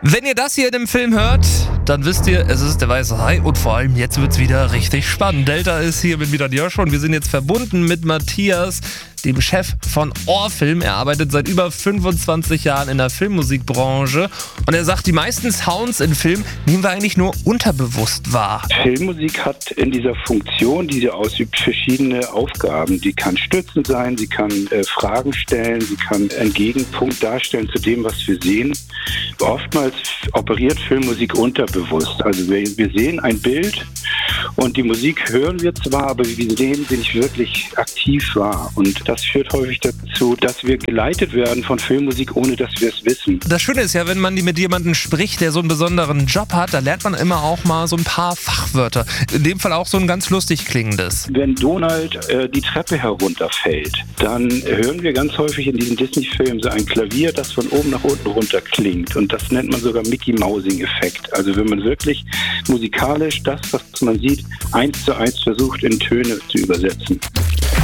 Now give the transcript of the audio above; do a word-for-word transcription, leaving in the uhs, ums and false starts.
Wenn ihr das hier in dem Film hört, dann wisst ihr, es ist der Weiße Hai und vor allem jetzt wird's wieder richtig spannend. Delta ist hier mit Milan Joshua und wir sind jetzt verbunden mit Matthias, dem Chef von Ohrfilm. Er arbeitet seit über fünfundzwanzig Jahren in der Filmmusikbranche und er sagt, die meisten Sounds in Filmen nehmen wir eigentlich nur unterbewusst wahr. Filmmusik hat in dieser Funktion, die sie ausübt, verschiedene Aufgaben. Die kann stützend sein, sie kann äh, Fragen stellen, sie kann einen Gegenpunkt darstellen zu dem, was wir sehen. Oftmals operiert Filmmusik unterbewusst. Also wir, wir sehen ein Bild und die Musik hören wir zwar, aber wir nehmen sie nicht wirklich aktiv wahr. Und das führt häufig dazu, dass wir geleitet werden von Filmmusik, ohne dass wir es wissen. Das Schöne ist ja, wenn man mit jemandem spricht, der so einen besonderen Job hat, da lernt man immer auch mal so ein paar Fachwörter. In dem Fall auch so ein ganz lustig klingendes. Wenn Donald äh, die Treppe herunterfällt, dann hören wir ganz häufig in diesen Disney-Filmen so ein Klavier, das von oben nach unten runter klingt. Und das nennt man sogar Mickey-Mousing-Effekt. Also wenn man wirklich musikalisch das, was man sieht, eins zu eins versucht in Töne zu übersetzen.